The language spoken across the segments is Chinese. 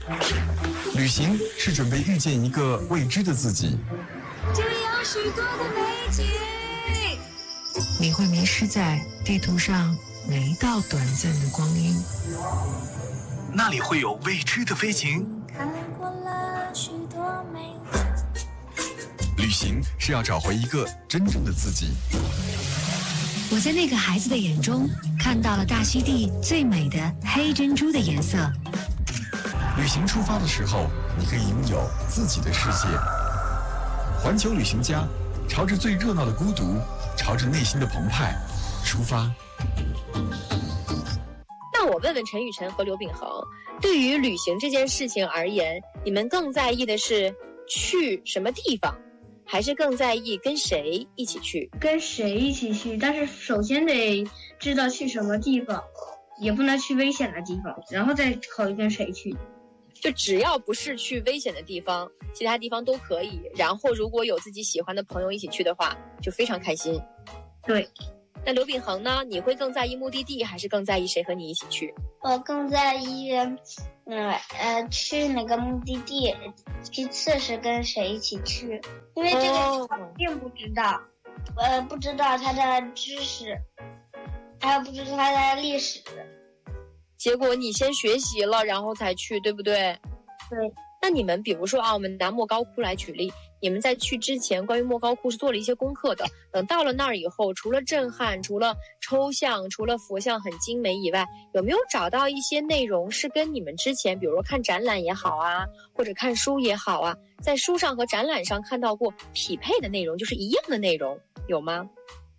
旅行是准备遇见一个未知的自己， 这里有许多的美景， 你会迷失在地图上每一道短暂的光阴。 那里会有未知的飞行。 看过了许多美景。 旅行是要找回一个真正的自己。 我在那个孩子的眼中看到了大溪地最美的黑珍珠的颜色。 旅行出发的时候，你可以拥有自己的世界。环球旅行家，朝着最热闹的孤独，朝着内心的澎湃出发。 那我问问陈雨辰和刘秉恒，对于旅行这件事情而言，你们更在意的是去什么地方，还是更在意跟谁一起去？ 跟谁一起去，但是首先得知道去什么地方，也不能去危险的地方，然后再考虑跟谁去。 就只要不是去危险的地方，其他地方都可以。然后如果有自己喜欢的朋友一起去的话，就非常开心。 对。 那刘秉恒呢？你会更在意目的地，还是更在意谁和你一起去？ 我更在意，去哪个目的地，其次是跟谁一起去，因为这个并不知道，不知道它的知识，还有不知道它的历史。 结果你先学习了，然后才去，对不对？ 对。 那你们比如说我们拿莫高窟来举例，你们在去之前关于莫高窟是做了一些功课的，等到了那儿以后，除了震撼，除了抽象，除了佛像很精美以外，有没有找到一些内容是跟你们之前比如说看展览也好啊，或者看书也好啊，在书上和展览上看到过匹配的内容，就是一样的内容，有吗？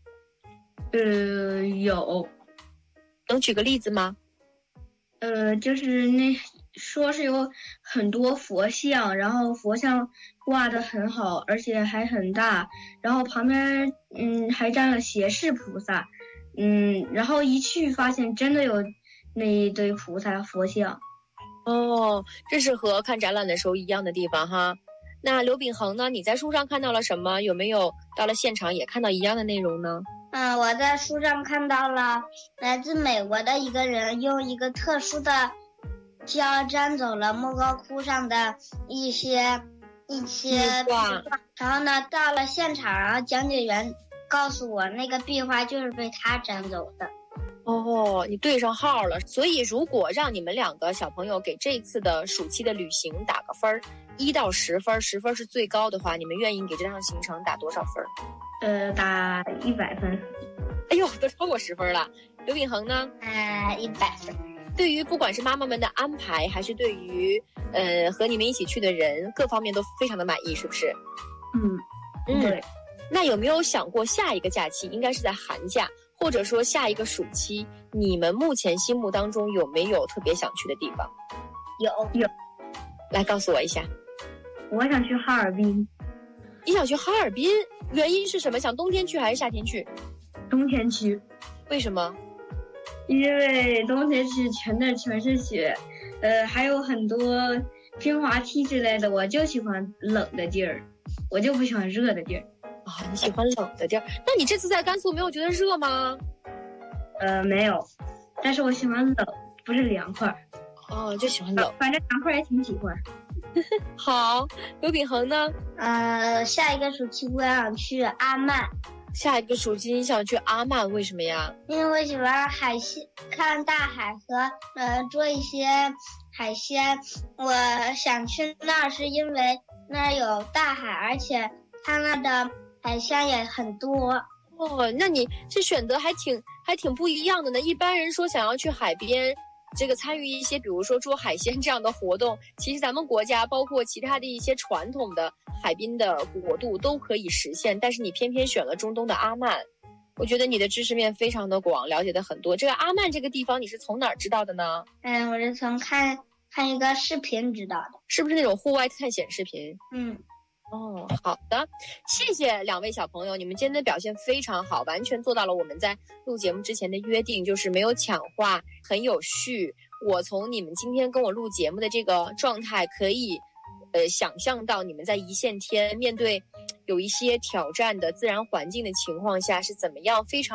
有。 能举个例子吗？ 就是那说是有很多佛像，然后佛像挂得很好，而且还很大，然后旁边还站了胁侍菩萨，然后一去发现真的有那一堆菩萨佛像。 哦，这是和看展览的时候一样的地方哈。那刘秉恒呢？你在书上看到了什么？有没有到了现场也看到一样的内容呢？ 我在书上看到了来自美国的一个人用一个特殊的胶粘走了莫高窟上的一些画， 然后呢，到了现场，然后讲解员告诉我那个壁画就是被他粘走的。 哦，你对上号了。所以如果让你们两个小朋友给这一次的暑期的旅行打个分，1到10分，10分是最高的话，你们愿意给这趟行程打多少分？ 打100分。 哎呦，都超过10分了。刘秉恒呢 ？100分。 对于不管是妈妈们的安排，还是对于和你们一起去的人，各方面都非常的满意，是不是？ 对。 那有没有想过下一个假期，应该是在寒假，或者说下一个暑期，你们目前心目当中有没有特别想去的地方？ 有。 来告诉我一下。 我想去哈尔滨。 你想去哈尔滨，原因是什么？想冬天去还是夏天去？ 冬天去。 为什么？ 因为冬天去全是雪，还有很多冰滑梯之类的，我就喜欢冷的地儿，我就不喜欢热的地儿。 你喜欢冷的地儿？那你这次在甘肃没有觉得热吗？ 没有，但是我喜欢冷，不是凉快。 就喜欢冷， 反正凉快也挺喜欢。 好，刘秉恒呢？ 下一个暑期我想去阿曼。 下一个暑期你想去阿曼，为什么呀？ 因为我喜欢海鲜，看大海和捉一些海鲜。我想去那儿是因为那儿有大海，而且它那的海鲜也很多。 那你这选择还挺不一样的呢。一般人说想要去海边，这个参与一些比如说捉海鲜这样的活动，其实咱们国家包括其他的一些传统的海滨的国度都可以实现，但是你偏偏选了中东的阿曼。我觉得你的知识面非常的广，了解的很多。这个阿曼这个地方你是从哪儿知道的呢？ 我是从看一个视频知道的。 是不是那种户外探险视频？好的，谢谢两位小朋友，你们今天的表现非常好，完全做到了我们在录节目之前的约定，就是没有抢话，很有序。我从你们今天跟我录节目的这个状态，可以想象到你们在一线天面对有一些挑战的自然环境的情况下是怎么样非常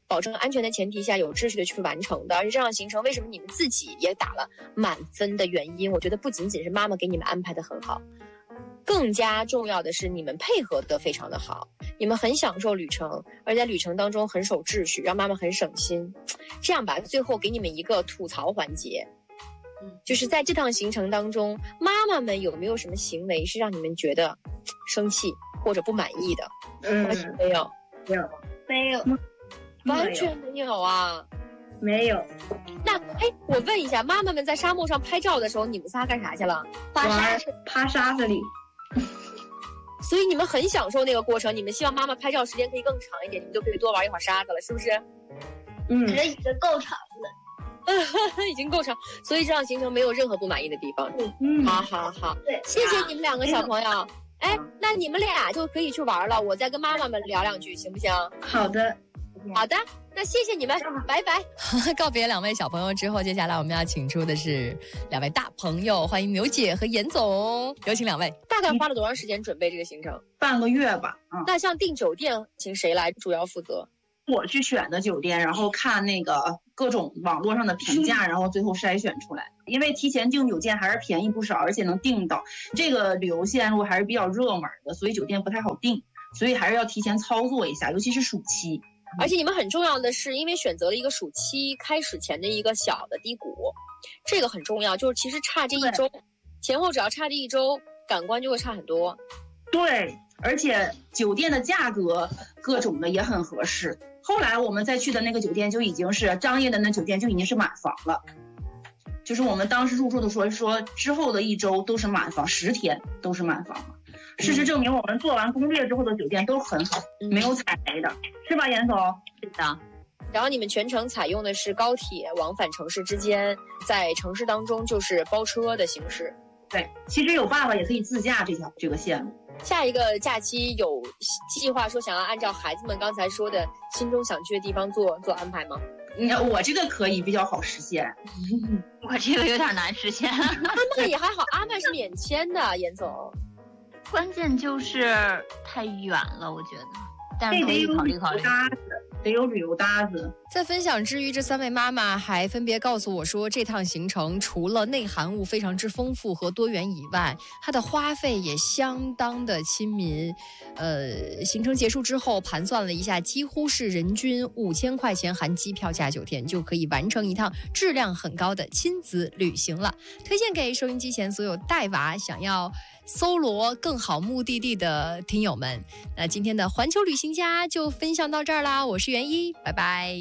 保证安全的前提下有秩序的去完成的。而且这样行程为什么你们自己也打了满分的原因，我觉得不仅仅是妈妈给你们安排的很好，更加重要的是你们配合得非常的好，你们很享受旅程，而在旅程当中很守秩序，让妈妈很省心。这样吧，最后给你们一个吐槽环节，就是在这趟行程当中，妈妈们有没有什么行为是让你们觉得生气或者不满意的？完全没有， 没有， 完全没有啊， 没有。 那我问一下，妈妈们在沙漠上拍照的时候，你们仨干啥去了？ 趴沙子里。 所以你们很享受那个过程，你们希望妈妈拍照时间可以更长一点，你们就可以多玩一会儿沙子了，是不是？ 这已经够长了， 已经够长，所以这趟行程没有任何不满意的地方。好， 对， 谢谢你们两个小朋友。那你们俩就可以去玩了，我再跟妈妈们聊两句，行不行？ 好的， 那谢谢你们，拜拜。 告别两位小朋友之后，接下来我们要请出的是两位大朋友，欢迎牛姐和严总，有请两位。 大概花了多长时间准备这个行程？ 半个月吧。 那像订酒店，请谁来主要负责？ 我去选的酒店，然后看那个各种网络上的评价，然后最后筛选出来。因为提前订酒店还是便宜不少，而且能订到。这个旅游线路还是比较热门的，所以酒店不太好订，所以还是要提前操作一下，尤其是暑期。 而且你们很重要的是，因为选择了一个暑期开始前的一个小的低谷，这个很重要。就是其实差这一周，前后只要差这一周，感官就会差很多。 对，而且酒店的价格各种的也很合适。后来我们再去的那个酒店就已经是张掖的那酒店就已经是满房了，就是我们当时入住的时候说之后的一周都是满房，10天都是满房了。事实证明，我们做完攻略之后的酒店都很好，没有踩雷的，是吧，严总？ 是的。 然后你们全程采用的是高铁往返城市之间，在城市当中就是包车的形式。 对，其实有爸爸也可以自驾这个线路。 下一个假期有计划说想要按照孩子们刚才说的心中想去的地方做安排吗？ 我这个可以比较好实现， 我这个有点难实现。 阿曼也还好，阿曼是免签的，严总。 关键就是太远了，我觉得，但是可以考虑考虑。 得有旅游搭子。 在分享之余，这3位妈妈还分别告诉我说，这趟行程除了内含物非常之丰富和多元以外，它的花费也相当的亲民。行程结束之后盘算了一下，几乎是人均5000块钱含机票加酒店就可以完成一趟质量很高的亲子旅行了。推荐给收音机前所有带娃想要搜罗更好目的地的听友们。那今天的环球旅行家就分享到这儿啦，我是袁一，拜拜。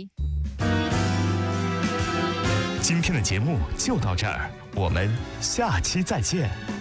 今天的节目就到这儿，我们下期再见。